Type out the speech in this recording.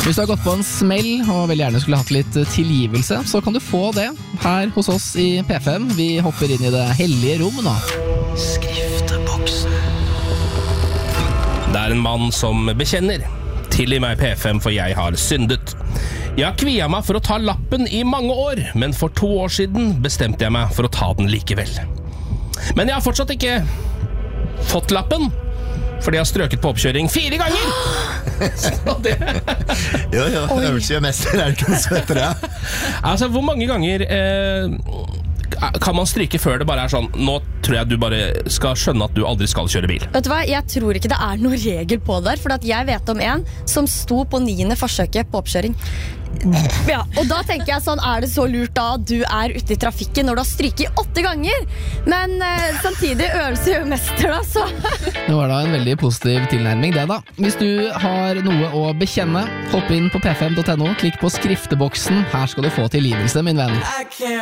Hvis du har gått på en smell og veldig gjerne skulle hatt litt tilgivelse, så kan du få det her hos oss i P5. Vi hopper inn i det hellige rom nå. Skrifteboksen. Det er en mann som bekjenner. Tilgi meg P5, for jeg har syndet. Jeg har kviet meg for å ta lappen i mange år, men for 2 år siden bestemte jeg meg for å ta den likevel. Men jeg har fortsatt ikke fått lappen, fordi jeg har strøket på oppkjøring 4 ganger. Så det... Jo, øvelse gjør mester, er det ikke noe som heter det? Altså, hvor mange ganger kan man stryke før det bare er sånn, nå tror jeg du bare skal skjønne at du aldri skal kjøre bil? Vet du hva, jeg tror ikke det er noen regel på det der, for at jeg vet om en som sto på 9. forsøket på oppkjøring. Ja, og da tenker jeg sånn, er det så lurt da at du er ute i trafikken når du har stryket 8 ganger? Men samtidig øvelse gjør mester da, så... Det var da en veldig positiv tilnærming det da. Hvis du har noe å bekjenne, hopp inn på p5.no, klikk på skrifteboksen. Her skal du få tilgivelse, min venn.